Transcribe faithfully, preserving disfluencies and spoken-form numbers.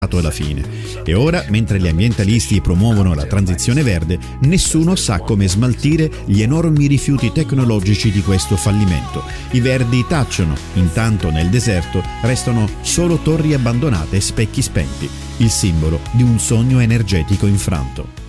alla fine. E ora, mentre gli ambientalisti promuovono la transizione verde, nessuno sa come smaltire gli enormi rifiuti tecnologici di questo fallimento. I verdi tacciono, intanto nel deserto restano solo torri abbandonate e specchi spenti, il simbolo di un sogno energetico infranto.